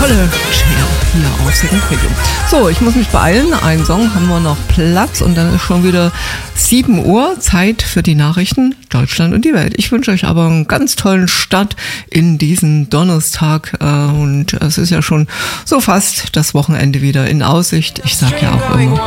tolle Cher hier auf Second Radio. So, ich muss mich beeilen. Einen Song haben wir noch Platz und dann ist schon wieder 7 Uhr. Zeit für die Nachrichten Deutschland und die Welt. Ich wünsche euch aber einen ganz tollen Start in diesen Donnerstag und es ist ja schon so fast das Wochenende wieder in Aussicht. Ich sage ja auch immer,